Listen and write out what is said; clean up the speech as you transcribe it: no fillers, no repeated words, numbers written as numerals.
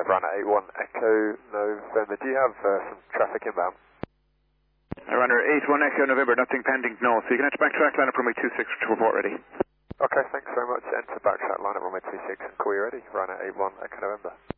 Runner 81 Echo November. Do you have some traffic inbound? Runner 81 Echo November, nothing pending, no. So you can enter backtrack, line up runway 26 to report ready. Okay, thanks very much. Enter backtrack, line up runway 26 and call you ready. Runner 81 Echo November.